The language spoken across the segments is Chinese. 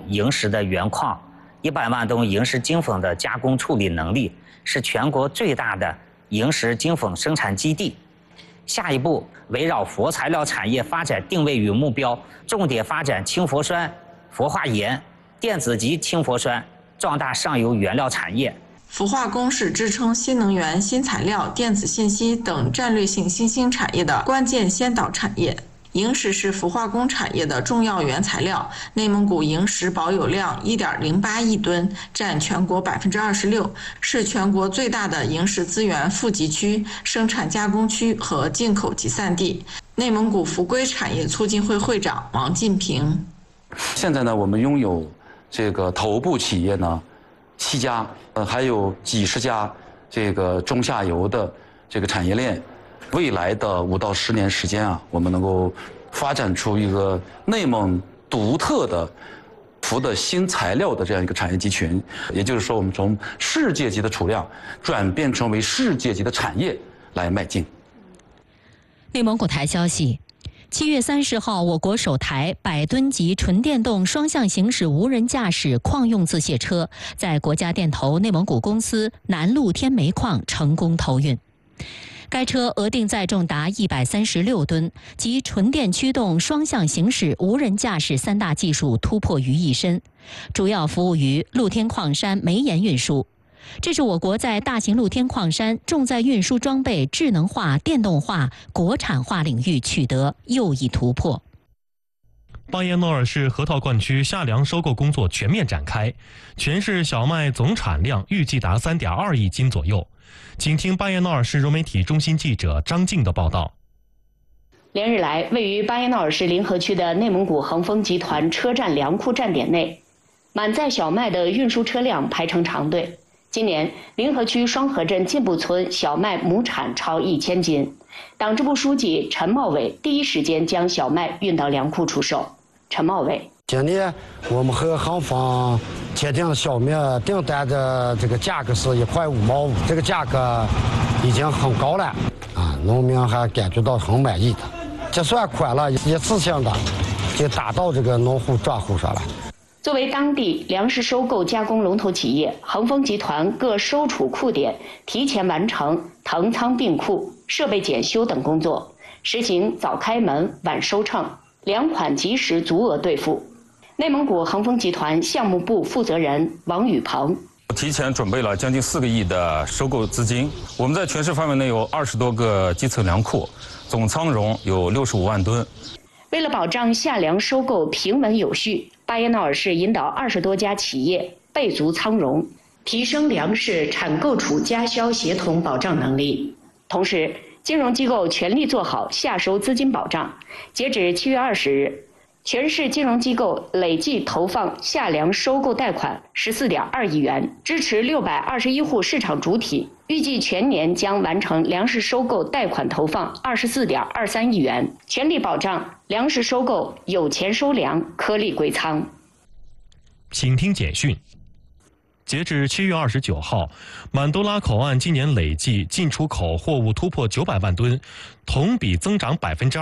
萤石的原矿，100万吨萤石精粉的加工处理能力，是全国最大的萤石精粉生产基地。下一步，围绕佛材料产业发展定位与目标，重点发展氢氟酸、氟化盐、电子级氢氟酸，壮大上游原料产业。 氟化工是支撑新能源、新材料、电子信息等战略性新兴产业的关键先导产业。萤石是氟化工产业的重要原材料，内蒙古萤石保有量 1.08 亿吨，占全国 26%， 是全国最大的萤石资源富集区、生产加工区和进口集散地。内蒙古福规产业促进会会长王进平。 现在呢，我们拥有这个头部企业呢7家，还有几十家这个中下游的这个产业链。未来的5到10年时间啊，我们能够发展出一个内蒙独特的氟的新材料的这样一个产业集群。也就是说，我们从世界级的储量转变成为世界级的产业来迈进。 内蒙古台消息，7月30号，我国首台100吨级纯电动双向行驶无人驾驶矿用自卸车在国家电投内蒙古公司南路天煤矿成功投运。该车额定载重达136吨，集纯电驱动、双向行驶、无人驾驶3大技术突破于一身，主要服务于露天矿山煤盐运输。这是我国在大型露天矿山重载运输装备智能化、电动化、国产化领域取得又一突破。 巴彦淖尔市河套灌区夏粮收购工作全面展开，全市小麦总产量预计达3.2亿斤左右。请听巴彦淖尔市融媒体中心记者张静的报道。 连日来，位于巴彦淖尔市临河区的内蒙古恒丰集团车站粮库站点内，满载小麦的运输车辆排成长队。今年，临河区双河镇进步村小麦亩产超1000斤，党支部书记陈茂伟第一时间将小麦运到粮库出售。陈茂伟： 今年我们和恒丰签订的小麦订单的这个价格是1块5毛5，这个价格已经很高了啊，农民还感觉到很满意的。结算款了，一次性的就打到这个农户账户上了。 作为当地粮食收购加工龙头企业，恒丰集团各收储库点提前完成腾仓并库、设备检修等工作，实行早开门、晚收秤，粮款及时足额兑付。内蒙古恒丰集团项目部负责人王宇鹏： 提前准备了将近4个亿的收购资金，我们在全市范围内有20多个基层粮库，总仓容有65万吨。 为了保障夏粮收购平稳有序，巴彦淖尔市引导20多家企业备足仓容，提升粮食产购储加销协同保障能力。同时，金融机构全力做好夏收资金保障。截止7月20日，全市金融机构累计投放夏粮收购贷款14.2亿元，支持621户市场主体，预计全年将完成粮食收购贷款投放24.23亿元，全力保障粮食收购有钱收粮，颗粒归仓。 请听简讯。截至7月29号，满多拉口岸今年累计进出口货物突破900万吨，同比增长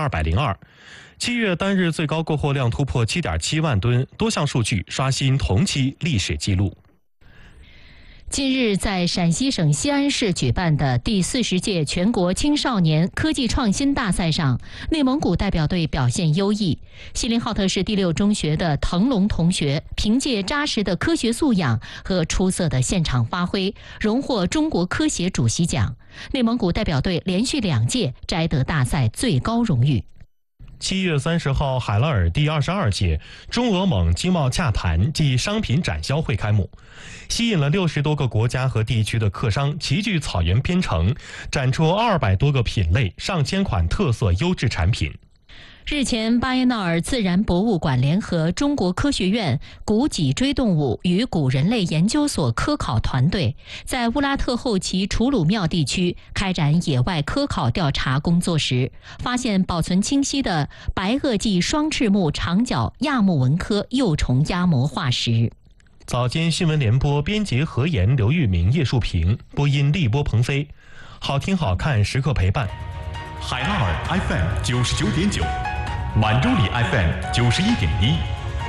202%。7月单日最高购货量突破7.7万吨，多项数据刷新同期历史记录。 近日，在陕西省西安市举办的第40届全国青少年科技创新大赛上，内蒙古代表队表现优异。锡林浩特市第6中学的滕龙同学凭借扎实的科学素养和出色的现场发挥，荣获中国科协主席奖。内蒙古代表队连续2届摘得大赛最高荣誉。 7月30号，海拉尔第22届中俄蒙经贸洽谈暨商品展销会开幕，吸引了60多个国家和地区的客商齐聚草原边城，展出200多个品类、上千款特色优质产品。 日前，巴彦淖尔自然博物馆联合中国科学院古脊椎动物与古人类研究所科考团队，在乌拉特后旗楚鲁庙地区开展野外科考调查工作时，发现保存清晰的白垩纪双翅目长角亚目纹科幼虫鸭膜化石。 早间新闻联播编辑何岩、刘玉明、叶树平，播音立波鹏飞。好听好看，时刻陪伴。 海拉尔 FM 99.9，满洲里 FM91.1，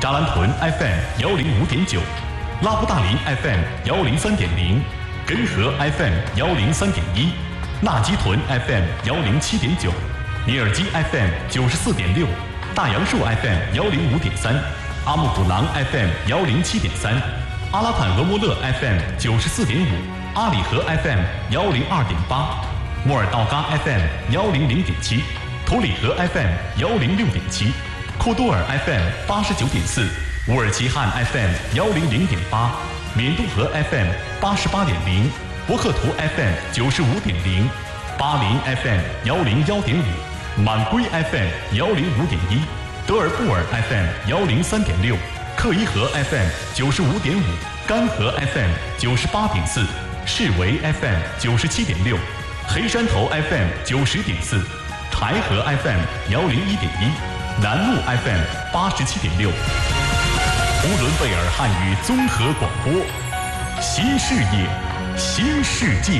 扎兰屯 FM 105.9，拉布大林 FM 103.0，根河 FM 103.1，纳基屯 FM 107.9，尼尔基 FM 94.6，大杨树 FM 105.3，阿木古囊 FM 107.3，阿拉坦俄莫勒 FM 94.5，阿里河 FM 102.8，莫尔道嘎 FM 100.7，图里河 FM 106.7，库多尔 FM 89.4，乌尔齐汉 FM 100.8，缅度河 FM 88.0，博克图 FM 95.0，巴林 FM 101.5，满归 FM 105.1，德尔布尔 FM 103.6，克伊河 FM 95.5，干河 FM 98.4，士维 FM 97.6，黑山头 FM 90.4，台河 FM 101.1，南路 FM 87.6，呼伦贝尔汉语综合广播，新视野，新世界。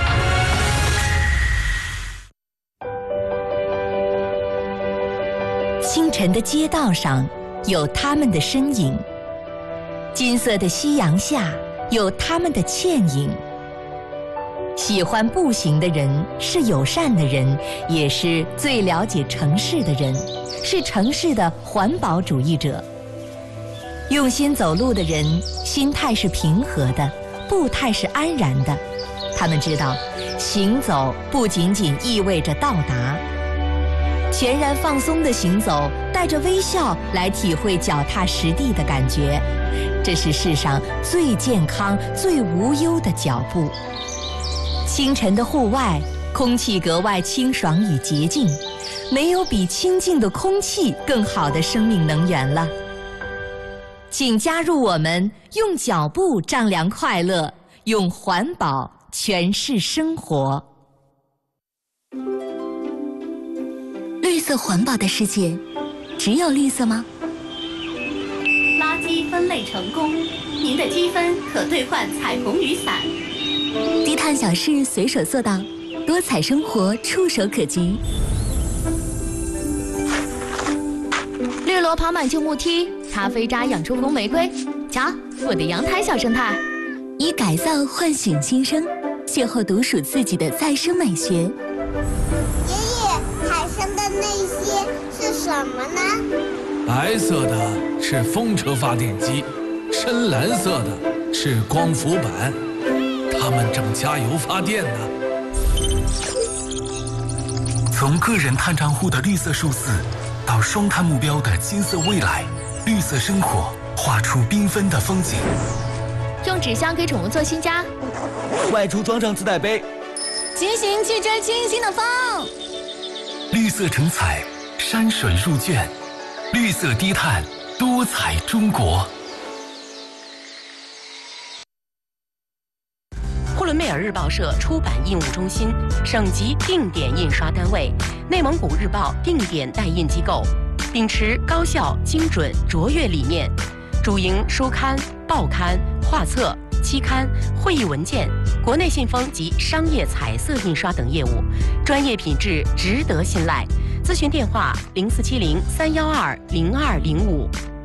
清晨的街道上有他们的身影，金色的夕阳下有他们的倩影。喜欢步行的人是友善的人，也是最了解城市的人，是城市的环保主义者。用心走路的人，心态是平和的，步态是安然的。他们知道，行走不仅仅意味着到达。全然放松的行走，带着微笑来体会脚踏实地的感觉，这是世上最健康、最无忧的脚步。清晨的户外，空气格外清爽与洁净，没有比清净的空气更好的生命能源了。请加入我们，用脚步丈量快乐，用环保诠释生活。 绿色环保的世界，只有绿色吗？ 垃圾分类成功，您的积分可兑换彩虹雨伞。 低碳小事随手做到，多彩生活触手可及。 绿萝跑满旧木梯，咖啡渣养出红玫瑰。瞧，我的阳台小生态。 以改造唤醒新生，邂逅独属自己的再生美学。 爷爷，海上的那些是什么呢？ 白色的是风车发电机，深蓝色的是光伏板，它们正加油发电呢。 从个人碳账户的绿色数字，到双碳目标的金色未来，绿色生活画出缤纷的风景。 用纸箱给宠物做新家， 外出装上自带杯， 骑行去追清新的风。 绿色成彩，山水入卷，绿色低碳，多彩中国。 呼伦贝尔日报社出版印务中心，省级定点印刷单位，内蒙古日报定点代印机构，秉持高效、精准、卓越理念，主营书刊、报刊、画册、期刊、会议文件、国内信封及商业彩色印刷等业务，专业品质值得信赖。咨询电话：0470-312-0205。